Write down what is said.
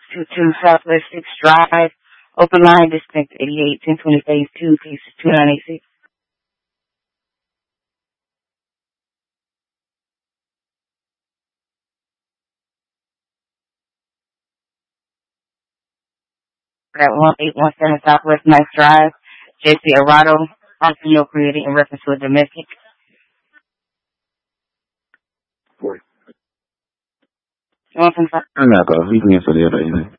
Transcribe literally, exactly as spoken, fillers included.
two two Southwest sixth Drive. Open line, disconnect eighty-eight, ten twenty phase two, cases two nine eight six. At one eight one seven Southwest ninth Drive. J C Arado, entrepreneur created in reference to a domestic. I'm not going. You can answer the other anything.